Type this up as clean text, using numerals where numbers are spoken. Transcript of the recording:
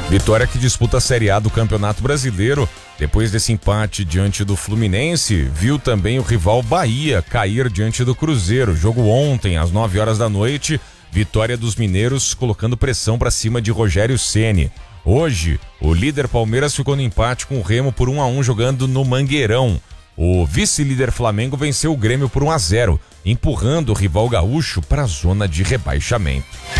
Vitória que disputa a Série A do Campeonato Brasileiro. Depois desse empate diante do Fluminense, viu também o rival Bahia cair diante do Cruzeiro. Jogo ontem, às 9 horas da noite, vitória dos mineiros colocando pressão para cima de Rogério Ceni. Hoje, o líder Palmeiras ficou no empate com o Remo por 1-1 jogando no Mangueirão. O vice-líder Flamengo venceu o Grêmio por 1-0, empurrando o rival gaúcho para a zona de rebaixamento.